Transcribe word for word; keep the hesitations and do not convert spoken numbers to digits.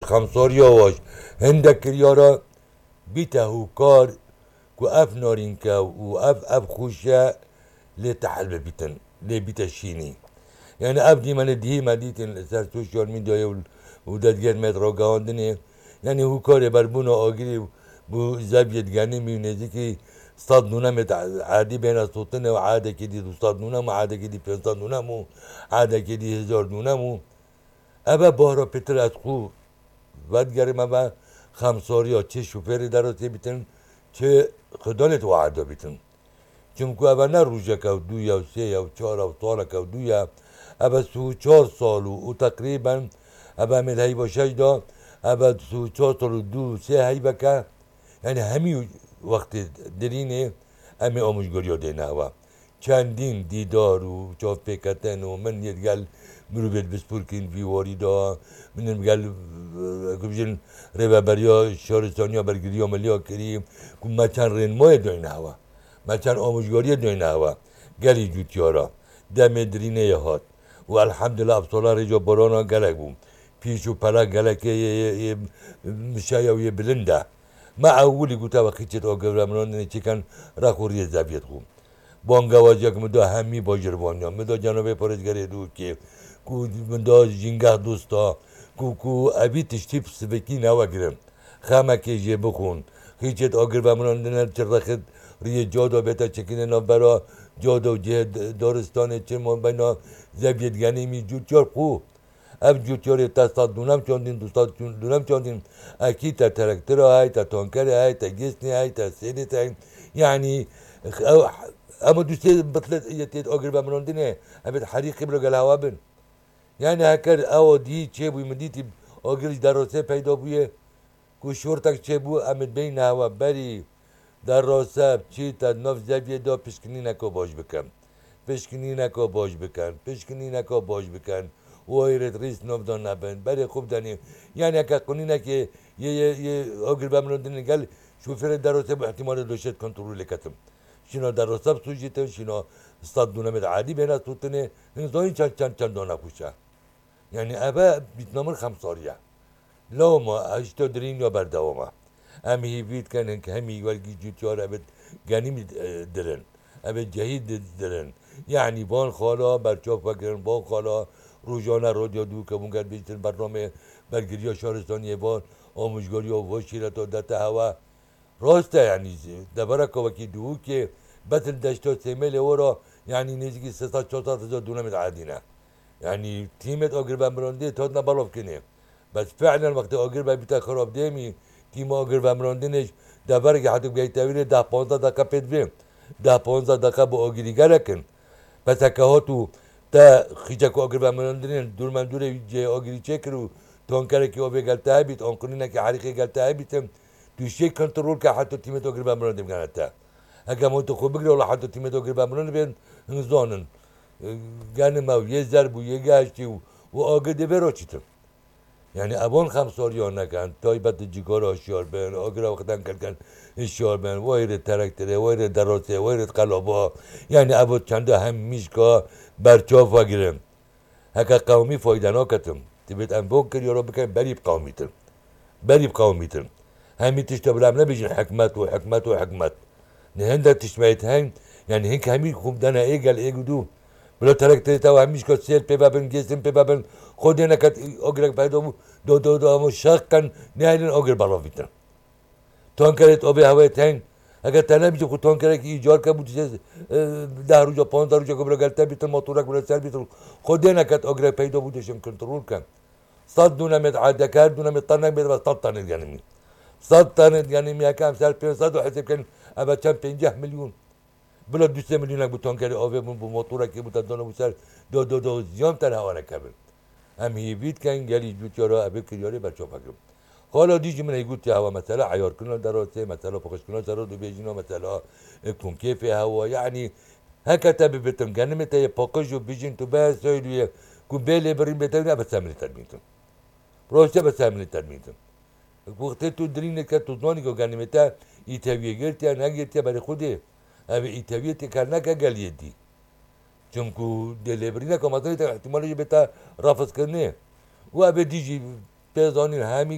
خمساری واش هندك كريارا بيته كار كو اف نارينكا و اف اف خوشا لتحل بيتن لي بيتا شيني يعني ابدي من دي ما ديتن سر سوشيال ميديا ودادگر مترو گاندنه يعني هو كار بربونا آگري بو زبيت گاني ميونيزي كي صاد نونا مت عادي بين الصوتين وعادة كدي صاد نونا مو عادة كدي بيصاد نونا مو عادة كدي هزار نونا مو أبا بارا بيتر أتقو بعد گرم أبا خمساریا چه شوفری دراته بیتن چه خدانت وعده بیتن چونکو أبا نه روزه که دو یا سه یا چهار یا سال که دو یا أبا سو چهار سال و تقریبا أبا من هی باشش دا أبا سو چهار سال و دو سه هی بکه يعني همي وقت درينه همي آموزگاری دينه و چندین دیدار و چاپ پیکتن و من یدگل مرو بید بسپورکین ویواری دا من یدگل کبجن ربابریا شهرستانیا برگری عملیا کریم که ما چند رنمای داینه و ما چند آموزگاری داینه و گلی جوتیارا دم درینه هات و الحمدلله افصالا رجا بارانا گلک بوم پیش و پلک گلک یه مشای و یه بلنده ما اولی گوتا و خیچت آگه منان چی کن رخوری زبیت خوب بانگوازی که مدا همی باجروانیا مدا جناب پارزگری دو که کو مدا جنگه دوستا کو کو ابی تشتیب سبکی نوا گرم خامه که جه بخون خیچت آگر و منان دنر چرخت ریه جادا بیتا چکینه نبرا جادا و جه دارستانه چه ما بینا زبیت گنی می جوتیار خوب اف جوتیار تصاد دونم چاندین دوستاد دونم چاندین اکی تا ترکتر های تا تانکر های تا گسنی های تا سینت های یعنی اما دوستی بطلت یتید آگر بمراندنه همه حریقی برو گل هوا بن یعنی هکر او دی چه بوی مدیتی آگرش دراسه پیدا بویه که شورتک چه بو امید بین هوا بری دراسه چی تا نف زبیه دا پشکنی نکو باش بکن پشکنی نکو باش بکن پشکنی نکو باش بکن وایرت ریس نفدان نبن برای خوب دانیم یعنی اگه کنینه که یه یه یه آگر بمراندنه گل شوفر دراسه به احتمال دوشت کنترل کتم شنا دراسه بسوجیتن شنا استاد دونم عادی بین توتنه هنزاین چند چند چند دانه پوشه یعنی ابا بیتنامر خمساریه لا ما اشتا درین یا بردوامه همی هیوید کنن که همی ولگی جوتیار ابد گنیم درن ابد جهید درن یعنی بان خالا برچاپ وگرن بان خالا روزانه رادیو دو که مونگل بیشتر برنامه برگیری شهرستانی بان آموزگاری و وشیرت و دت هوا راسته یعنی دبره که وکی دو که بطل دشتا سیمل ورا یعنی نزدیکی سه تا چهار تا هزار دونم عادینه یعنی تیمت آگر بمرانده تا نبالاف کنه بس فعلا وقتی آگر بیت خراب دیمی تیم آگر بمراندنش دبره که حتی بگی تاویل ده پانزده دقیقه پیت بیم ده پانزده دقیقه با آگری گرکن پس اکه ها تو تا خیچه که آگر بمراندنه دور من دور جه آگری چه کرو تانکره که آبه گلته ها بیت آنکنینه که حریقه گلته ها بیتم توشی کنترل که حتی تیمت آگر بمرانده بگنه تا اگه ما تو خوب بگیره ولی حتی تیمت آگر بمرانده بین هنزانن گنه ما یه ضرب و یه گشتی و, و آگر ده برا چیتم یعنی ابان خمساریا نکن تایبت جیگار آشیار بین آگر وقتن کلکن اشیار بین وایرت ترکتره وایرت دراسه وایرت قلابا یعنی ابا چنده هم میشکا برچاف وگیرم هکا قومی فایده ناکتم تبیت انبون کر یارا بکن بریب قومیتن بریب قومیتن همی تشتا بلام نبیجن حکمت و حکمت و حکمت نه هنده تشمایت هنگ یعنی هنگ همی خوب دانه ایگل ایگو دو بلا ترکتره تا همیش که سیل پی بابن گیسن پی بابن خود نکت آگرک پیدا بود دو دو دو همو شق کن نه آگر بالا بیتن تانکرت آب هوای تنگ اگر تنها میشه خود تانکره که ایجار که بود ده روزا پانزده روزا که برای گلته بیتن موتورک برای سر بیتن خود نکت آگرک پیدا بودشم کنترل کن صد دونمت عاده کرد دونمت تنگ بیده و صد تنت گنمی صد تنت گنمی یکم سر پینصد و حسب کن اول چند پنجاه میلیون بلا دو سه میلیون بود تانکر آب بود موتورکی بود دانه بود سر دو دو دو زیام تنها آنه کبر هم هیوید کن گلی جوت یارا ابی کریاری برچا فکرم حالا دیجی من ایگوت هوا مثلا عیار کنن دراسه مثلا پخش کنن سر دو بیجینا مثلا کن کیف هوا یعنی هکا تبی بتم گنم تا پاکش و بیجین تو بس سویلیه کن بیل بریم بتم نه بس همین ترمیتم راسته بس همین ترمیتم وقتی تو درینه که تو زنی که گنم تا ایتاویه گرتی یا نگرتی برای خوده اوی ایتاویه تکرنه که گلیه دی چونکو دلیوری نکه مثلا احتمالی بتا رفض کنه و ابی دیجی پیزانی همی